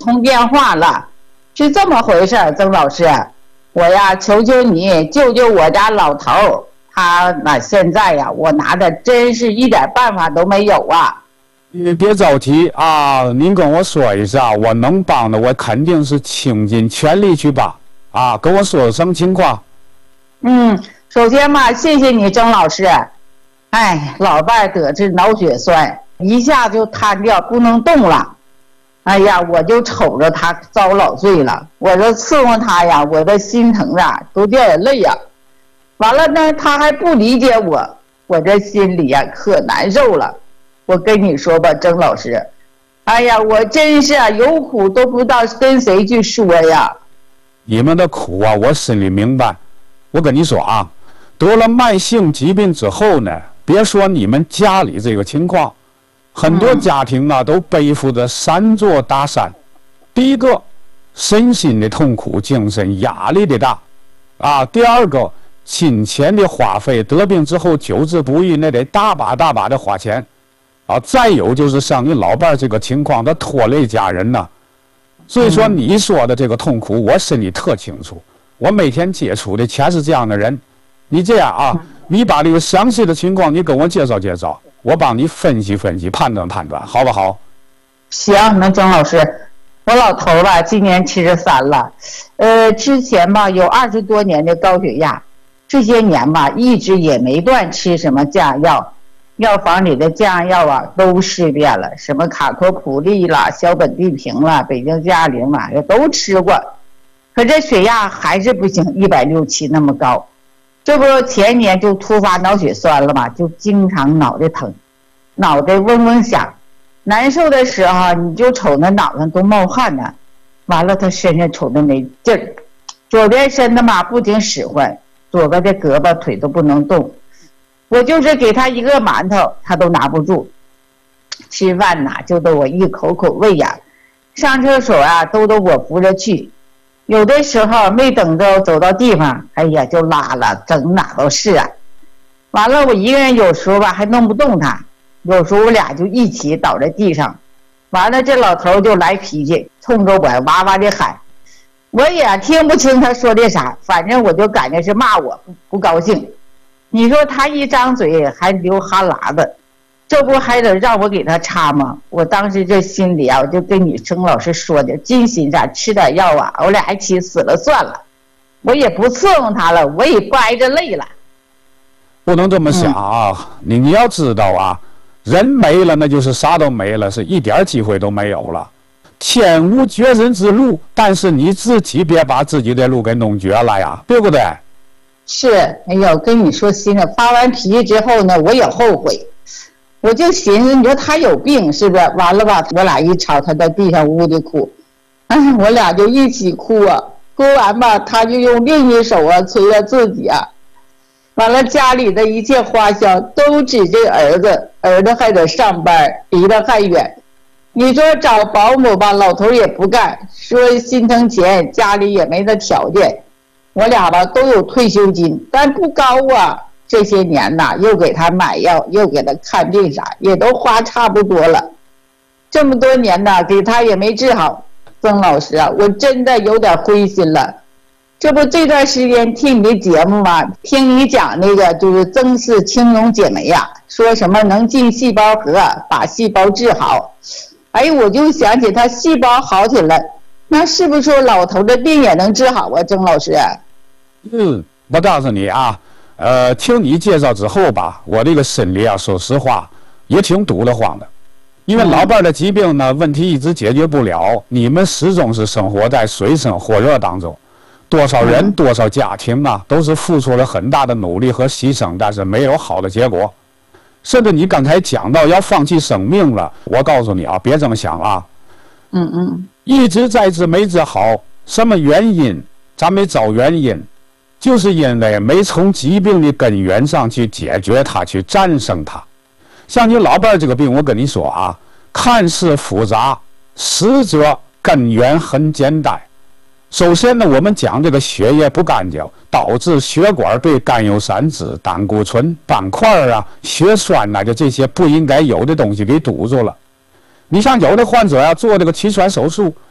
通电话了。是这么回事，曾老师，我呀求求你救救我家老头，他那现在呀我拿的真是一点办法都没有啊。 你别着急啊，您跟我说一下，我能帮的我肯定是倾尽全力去帮啊，跟我说什么情况。 首先嘛，谢谢你曾老师。老伴儿得治脑血栓，一下就瘫掉不能动了。哎呀，我就瞅着他遭老罪了，我这伺候他呀，我的心疼啊都掉眼泪呀。完了呢，他还不理解我，我这心里呀可难受了。我跟你说吧，曾老师，哎呀，我真是有苦都不知道跟谁去说呀。 你们的苦啊，我心里明白。我跟你说啊，得了慢性疾病之后呢，别说你们家里这个情况，很多家庭啊都背负着3座大山。第一个，身心的痛苦，精神压力的大啊；第二个，金钱的花费，得病之后救治不易，那得大把大把的花钱啊；再有就是像你老伴这个情况，他拖累家人呢。所以说你说的这个痛苦，我心里特清楚。我每天接触的全是这样的人。你这样啊，你把这个详细的情况你跟我介绍介绍，我帮你分析分析，判断判断，好不好？ 行，那曾老师，我老头吧，今年73了，之前吧有20多年的高血压，这些年吧一直也没断吃什么降压药，药房里的降压药啊都试遍了，什么卡托普利啦、硝苯地平啦、北京嘉陵啦，都吃过，可这血压还是不行，167那么高。这不前年就突发脑血栓了嘛，就经常脑袋疼，脑袋嗡嗡响，难受的时候你就瞅那脑上都冒汗呢。完了他身上瞅着没劲儿，左边身的嘛不停使唤，左边的胳膊腿都不能动。我就是给他一个馒头他都拿不住，吃饭呐就都我一口口喂呀，上厕所啊都我扶着去，有的时候没等着走到地方，哎呀就拉了，整哪都是啊。完了我一个人有时候吧还弄不动他，有时候我俩就一起倒在地上。完了这老头就来脾气，冲着我哇哇的喊，我也听不清他说的啥，反正我就感觉是骂我不高兴。你说他一张嘴还流哈喇子，这不还得让我给他擦吗？我当时这心里啊，我就跟你曾老师说的，金心啥吃点药啊，我俩一起死了算了，我也不伺候他了，我也不挨着累了。 不能这么想啊，你要知道啊，人没了那就是啥都没了，是一点机会都没有了。天无绝人之路，但是你自己别把自己的路给弄绝了呀，对不对？ 是，哎呦，跟你说心里发完脾气之后呢，我也后悔。我就寻思，你说他有病是不是？完了吧，我俩一吵，他在地上呜的哭，我俩就一起哭啊。哭完吧，他就用另一手啊捶着自己啊。完了，家里的一切花销都指着儿子，儿子还得上班，离得还远。你说找保姆吧，老头也不干，说心疼钱，家里也没那条件。我俩吧都有退休金，但不高啊。这些年呐，又给他买药，又给他看病啥，也都花差不多了。这么多年呐，给他也没治好。曾老师啊，我真的有点灰心了。这不这段时间听你的节目嘛，听你讲那个就是曾氏青龙解酶呀，说什么能进细胞核，把细胞治好。哎，我就想起他细胞好起来，那是不是说老头的病也能治好啊，曾老师？ 我告诉你啊，听你介绍之后吧，我这个心里啊，说实话也挺堵得慌的，因为老伴的疾病呢，问题一直解决不了，你们始终是生活在水深火热当中，多少人多少家庭呢，都是付出了很大的努力和牺牲，但是没有好的结果。甚至你刚才讲到要放弃生命了，我告诉你啊，别这么想啊。一直在治没治好，什么原因？咱没找原因，就是因为没从疾病的根源上去解决它，去战胜它。像你老伴这个病，我跟你说啊，看似复杂，实则根源很简单。首先呢，我们讲这个血液不干净，导致血管被甘油三酯、胆固醇、斑块啊、血栓呐，就这些不应该有的东西给堵住了。你像有的患者呀，做这个取栓手术，